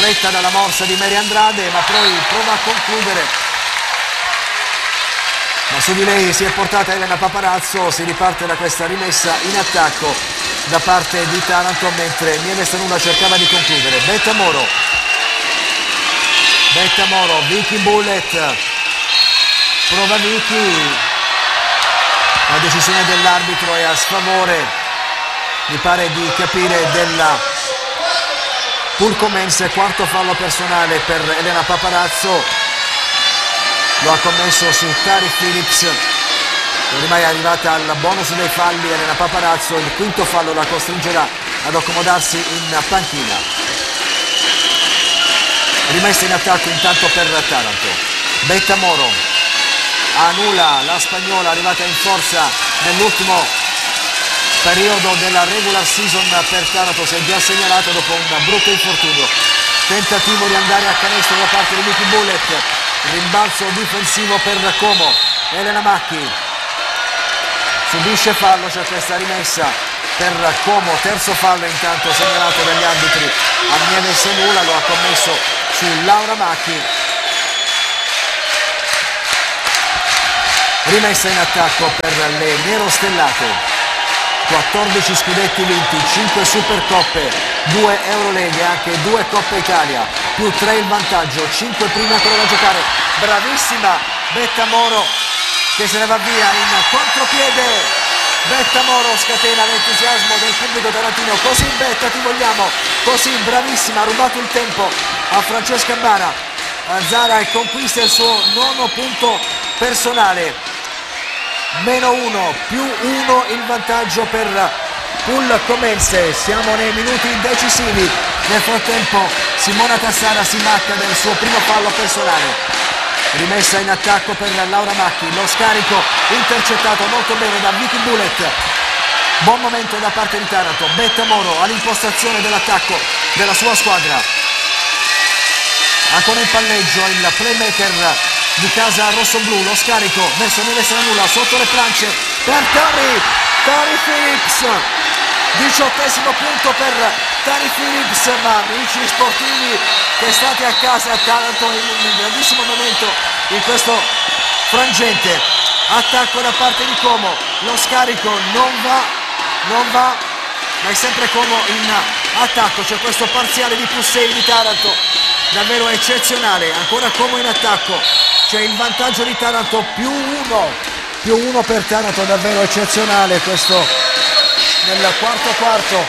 stretta dalla morsa di Mary Andrade, ma poi prova a concludere, ma su di lei si è portata Elena Paparazzo. Si riparte da questa rimessa in attacco da parte di Taranto, mentre Nieves Nulla cercava di concludere. Betta Moro, Vicky Bullet, prova Vicky, la decisione dell'arbitro è a sfavore, mi pare di capire, della Pulcomense. Quarto fallo personale per Elena Paparazzo, lo ha commesso su Tari Phillips, ormai è arrivata al bonus dei falli Elena Paparazzo. Il quinto fallo la costringerà ad accomodarsi in panchina. Rimessa in attacco intanto per Taranto. Betta Moro annulla la spagnola arrivata in forza nell'ultimo periodo della regular season per Taranto, si è già segnalato dopo un brutto infortunio. Tentativo di andare a canestro da parte di Vicky Bullet, rimbalzo difensivo per Como. Elena Macchi subisce fallo, c'è questa rimessa per Como, terzo fallo intanto segnalato dagli arbitri a Nieves Nulla, lo ha commesso su Laura Macchi. Rimessa in attacco per le nerostellate, 14 scudetti vinti, 5 Supercoppe, 2 Euroleghe, anche 2 Coppa Italia, più 3 il vantaggio, 5 prime ancora da giocare. Bravissima Betta Moro che se ne va via in contropiede. Betta Moro scatena l'entusiasmo del pubblico tarantino. Così Betta ti vogliamo, così bravissima, ha rubato il tempo a Francesca Bara. Zara e conquista il suo nono punto personale. -1, +1 il vantaggio per Pulcomense. Siamo nei minuti decisivi. Nel frattempo Simona Tassara si macca del suo primo fallo personale. Rimessa in attacco per Laura Macchi, lo scarico intercettato molto bene da Vicky Bullet. Buon momento da parte di Taranto. Betta Moro all'impostazione dell'attacco della sua squadra. Ancora in palleggio il playmaker di casa rossoblu, lo scarico verso Nieves Nulla sotto le planche per Tari Phillips. 18° punto per Tari Phillips. Ma amici sportivi che state a casa, Taranto in un grandissimo momento in questo frangente. Attacco da parte di Como, lo scarico non va, ma è sempre Como in attacco. C'è questo parziale di +6 di Taranto, davvero eccezionale. Ancora Como in attacco, c'è il vantaggio di Taranto, +1 per Taranto, davvero eccezionale questo nel quarto,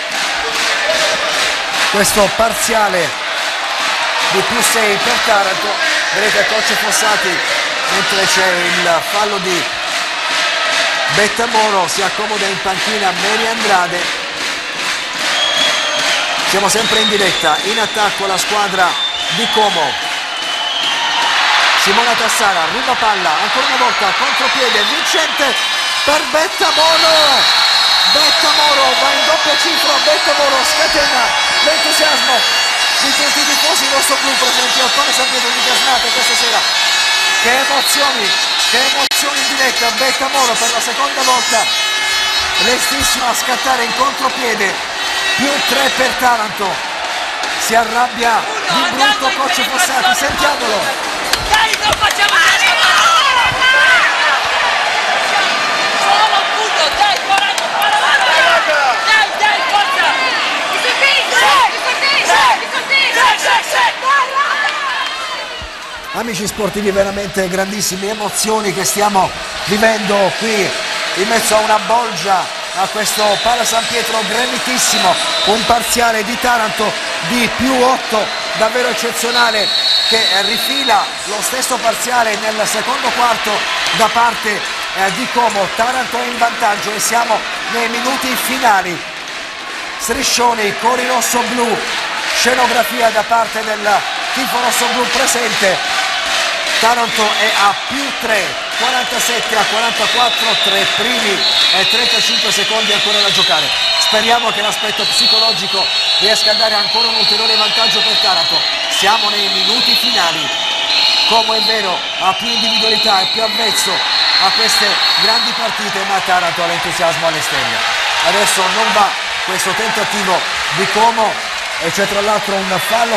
questo parziale di +6 per Taranto. Vedete Coach Fossati, mentre c'è il fallo di Betta Moro, si accomoda in panchina Mary Andrade. Siamo sempre in diretta. In attacco la squadra di Como. Simona Tassara, ruba palla, ancora una volta contropiede vincente per Betta Moro. Betta Moro va in doppia cifra, Betta Moro scatena l'entusiasmo di tutti i tifosi rossoblu presenti al Pala San Pietro di Casnate questa sera. Che emozioni in diretta. Betta Moro per la seconda volta lestissima a scattare in contropiede, +3 per Taranto. Si arrabbia di brutto Coach Fossati, sentiamolo. Dai, non facciamo male! Solo un punto, dai, 40, dai, forza! Amici sportivi, veramente grandissime emozioni che stiamo vivendo qui in mezzo a una bolgia a questo Pala San Pietro granitissimo. Un parziale di Taranto di +8, davvero eccezionale, che rifila lo stesso parziale nel secondo quarto da parte di Como. Taranto è in vantaggio e siamo nei minuti finali. Striscioni, cori rosso-blu, scenografia da parte del tifo rosso-blu presente. Taranto è a +3, 47-44, 3 primi e 35 secondi ancora da giocare. Speriamo che l'aspetto psicologico riesca a dare ancora un ulteriore vantaggio per Taranto. Siamo nei minuti finali. Como è vero, ha più individualità, è più avvezzo a queste grandi partite, ma Taranto ha l'entusiasmo alle stelle. Adesso non va questo tentativo di Como e c'è tra l'altro un fallo